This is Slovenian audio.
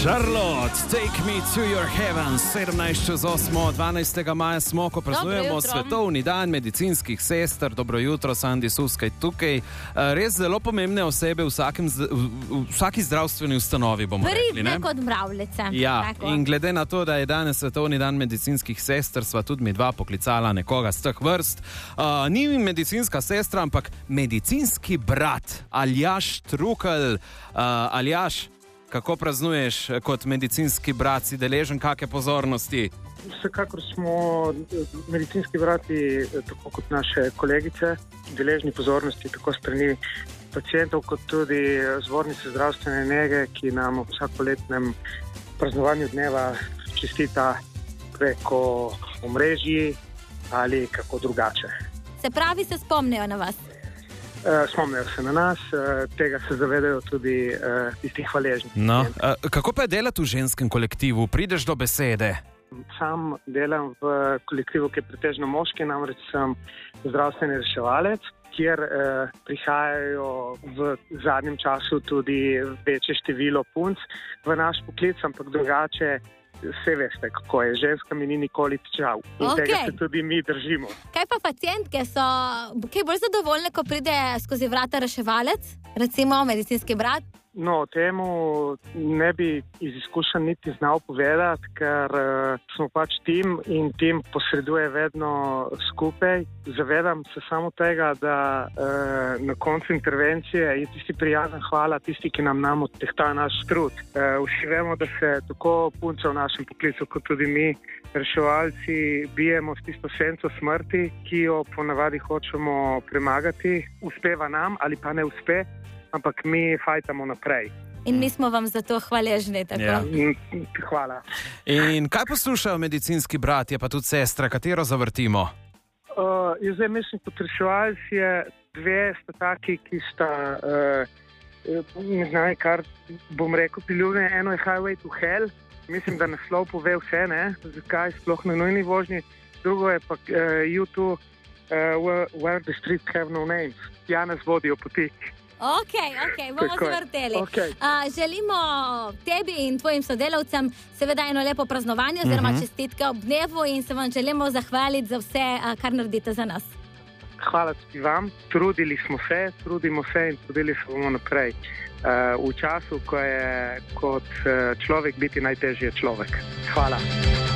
Charlotte, take me to your heaven. 17:08, 12. maja smo, ko praznujemo Svetovni dan medicinskih sester. Dobro jutro, Sandi Suskaj tukaj. Res zelo pomembne osebe v vsaki zdravstveni ustanovi, bomo rekli. Pridne kot mravljice. Ja, in glede na to, da je danes Svetovni dan medicinskih sester, sva tudi mi dva poklicala nekoga z teh vrst. Ni mi medicinska sestra, ampak medicinski brat, Aljaž Trukelj. Aljaž, kako praznuješ kot medicinski brat, si deležen kakšne pozornosti? Vsekakor smo medicinski brati, tako kot naše kolegice, deležni pozornosti tako strani pacientov, kot tudi zbornice zdravstvene nege, ki nam v vsakoletnem praznovanju dneva čestita preko omrežij ali kako drugače. Se pravi, se spomnijo na vas? Spomnijo se na nas, tega se zavedajo tudi tisti hvaležni. No, kako pa je delati v ženskem kolektivu? Prideš do besede? Sam delam v kolektivu, ki je pretežno moški, namreč sem zdravstveni reševalec, kjer prihajajo v zadnjem času tudi večje število punc v naš poklic, ampak drugače vse veste, kako je. Ženskami ni nikoli težav. In tega se tudi mi držimo. Kaj pa pacientke so kaj bolj zadovoljne, ko pride skozi vrata reševalec, recimo medicinski brat? No, temu ne bi iz izkušenj niti znal povedati, ker smo pač tim in tim posreduje vedno skupaj. Zavedam se samo tega, da na koncu intervencije je tisti prijazen hvala tisti, ki nam odtehta naš trud. Vsi vemo, da se tako punce v našem poklicu, kot tudi mi, reševalci, bijemo s tisto senco smrti, ki jo ponavadi hočemo premagati. Uspeva nam ali pa ne uspe, ampak mi fajtamo naprej. In mi smo vam za to hvaležni, tako? Ja. Hvala. In kaj poslušajo medicinski bratje, pa tudi sestre, katero zavrtimo? Jaz zdaj mislim, kot reševalc je dve sta taki, ki sta, ne znam, kar bom rekel, priljubljene. Eno je Highway to Hell, mislim, da naslov pove vse, ne, zakaj sploh na nujni vožnji. Drugo je pa U2, Where the Streets Have No Names. Ja, nas vodijo poti. Ok, bomo se vrteli. Želimo tebi in tvojim sodelavcem seveda eno lepo praznovanje oziroma čestitke ob dnevu in se vam želimo zahvaliti za vse, kar naredite za nas. Hvala tudi vam. Trudili smo se, trudimo se in trudili se bomo naprej. V času, ko je kot človek biti najtežje človek. Hvala.